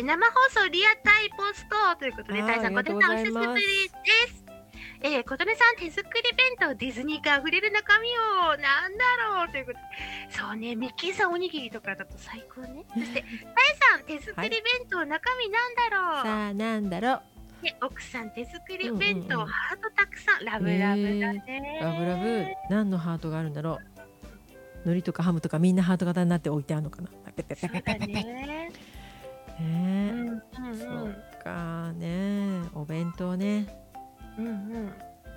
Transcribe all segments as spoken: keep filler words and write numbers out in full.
生放送リアタイポストということで、 あータイさん、 ありがとうございます琴音さんお久しぶりです。えー、琴音さん手作り弁当ディズニー感あふれる中身をなんだろうということで、そうね、ミッキーさんおにぎりとかだと最高ね。そしてタイさん手作り弁当、中身なんだろう。 さあなんだろう。 で奥さん手作り弁当、 うんうんうんハートたくさん、ラブラブだね。 ラブラブ、何のハートがあるんだろう。海苔とかハムとかみんなハート型になって置いてあるのかな。ペペペそうだペペペペ。 ね。 ねうんうんうん。 そうかね、お弁当ね。 うんうん。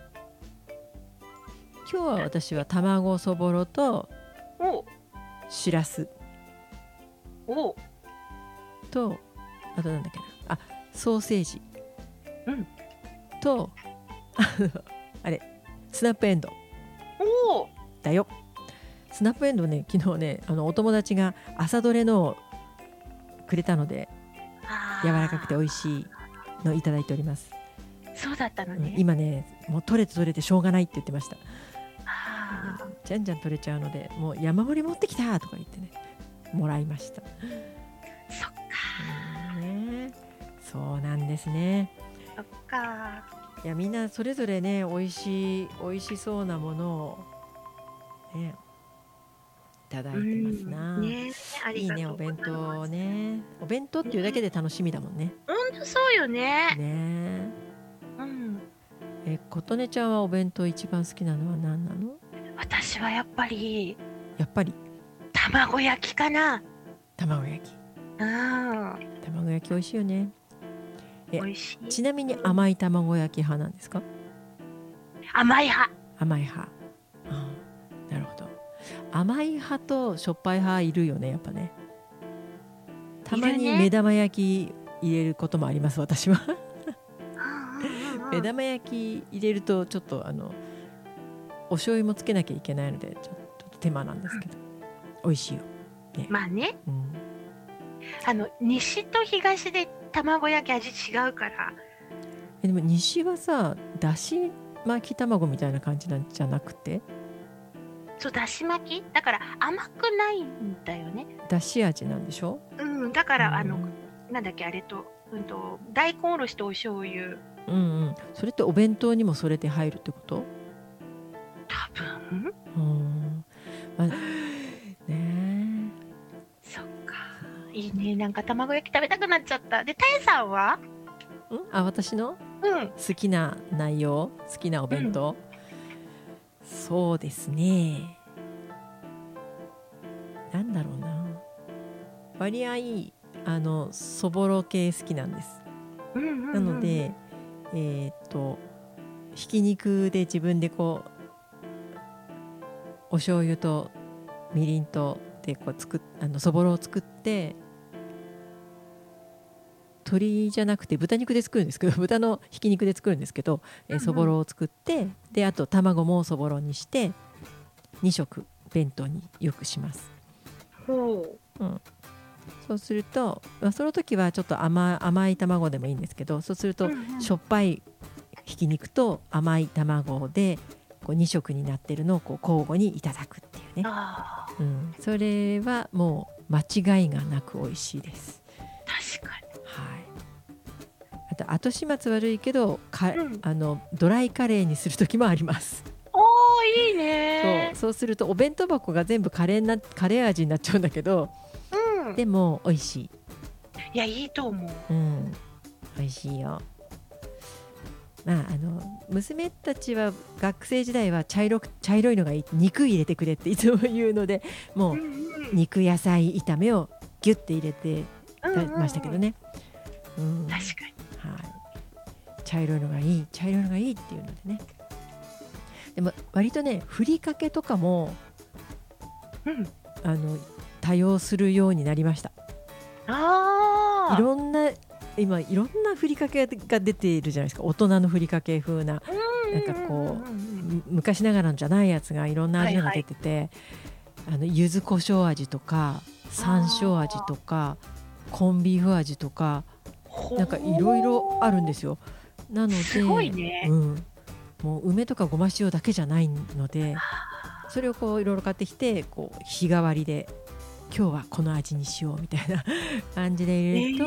今日は私は卵そぼろとおしらすおと、あとなんだっけな、あ、ソーセージ、 うん、 とあれスナップエンドウおおだよ。スナップエンドウね、昨日ね、あのお友達が朝どれのをくれたので柔らかくて美味しいのいただいております。 そうだったのね。 うん、今ね、もう取れて取れてしょうがないって言ってました。 あーじゃんじゃん取れちゃうので、もう山盛り持ってきたとか言ってね、もらいました。 そっかうんね、そうなんですね。 そっか。 いや、みんなそれぞれね、美味しい美味しそうなものをねいただいてますな。 うんね、ありいいね、 がとうお弁ございます当ね。お弁当っていうだけで楽しみだもんね。 ほんとそうよね。 ねうん。 え。え、琴音ちゃんはお弁当一番好きなのは何なの？ 私はやっぱりやっぱり卵焼きかな。 卵焼き。 うん。 卵焼き美味しいよね。え、 美味しい。 ちなみに甘い卵焼き派なんですか？ 甘い派。 甘い派。ああ、なるほど。甘い派としょっぱい派いるよね、やっぱね。たまに目玉焼き入れることもあります、私は。目玉焼き入れるとちょっとあのお醤油もつけなきゃいけないので、ちょっと手間なんですけど、美味しいよ。ね、 まあね、 うん、 あの西と東で卵焼き味違うから。 えでも西はさ、だし巻き卵みたいな感じなんじゃなくて、 そう、だし巻きだから甘くないんだよね。 だし味なんでしょ？ うん、だから、 うん、 あのなんだっけ、あれと、うんと大根おろしとお醤油。 うんうん、それってお弁当にもそれで入るってこと？ 多分。 うん、まあ、ねえ。 そっか、いいね。なんか卵焼き食べたくなっちゃった。で、タエさんは？ んあ、私のうん好きな内容、好きなお弁当、うん、そうですね。なんだろうな。割合あのそぼろ系好きなんです。 うんうんうん、 なので、えー、っとひき肉で自分でこうお醤油とみりんとでこう作っあのそぼろを作って、鶏じゃなくて豚肉で作るんですけど、豚のひき肉で作るんですけど、えー、そぼろを作って、であと卵もそぼろにしてに食弁当によくします。 ほう、うん、そうすると、まあ、その時はちょっと 甘, 甘い卵でもいいんですけど、そうするとしょっぱいひき肉と甘い卵でこうに食になってるのをこう交互にいただくっていうね、うん、それはもう間違いがなく美味しいです。 確かに。 はい、あと後始末悪いけどか、 うん、 あのドライカレーにする時もあります。 おー、いいね。 そう、そうするとお弁当箱が全部カレーなカレー味になっちゃうんだけど、 うん、 でも美味しい。 いや、いいと思う。 うん、美味しいよ。まあ、あの娘たちは学生時代は茶色く茶色いのがいい、肉入れてくれっていつも言うので、もう肉野菜炒めをギュッて入れてましたけどね。うん、 確かに、 はい、茶色いのがいい茶色いのがいいっていうのでね。でも割とね、ふりかけとかも、 うん、 あの多用するようになりました。 あいろんな今いろんなふりかけが出ているじゃないですか。大人のふりかけ風な、なんかこう昔ながらのじゃないやつがいろんな味が出てて、はいはい、あの柚子胡椒味とか山椒味とかコンビーフ味とか、なんかいろいろあるんですよ。なので、 すごいね、 うん、もう梅とかごま塩だけじゃないので、それをこういろいろ買ってきて、こう日替わりで今日はこの味にしようみたいな感じで入れると、